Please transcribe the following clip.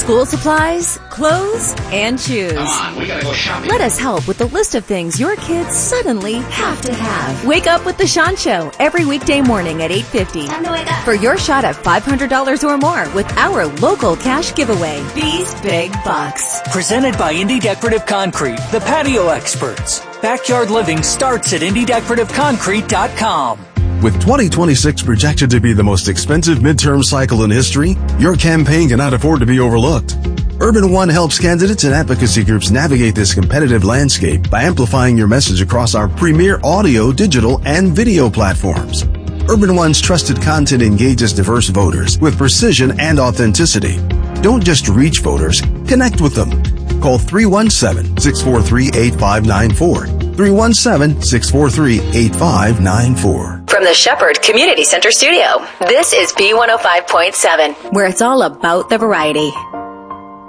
School supplies, clothes, and shoes. Come on, we gotta go shopping. Let us help with the list of things your kids suddenly have to have. Wake up with The Sean Show every weekday morning at 8:50. Time to wake up. For your shot at $500 or more with our local cash giveaway. These big bucks. Presented by Indy Decorative Concrete, the patio experts. Backyard living starts at IndyDecorativeConcrete.com. With 2026 projected to be the most expensive midterm cycle in history, your campaign cannot afford to be overlooked. Urban One helps candidates and advocacy groups navigate this competitive landscape by amplifying your message across our premier audio, digital, and video platforms. Urban One's trusted content engages diverse voters with precision and authenticity. Don't just reach voters, connect with them. Call 317-643-8594. 317-643-8594. From the Shepherd Community Center studio, this is B105.7, where it's all about the variety.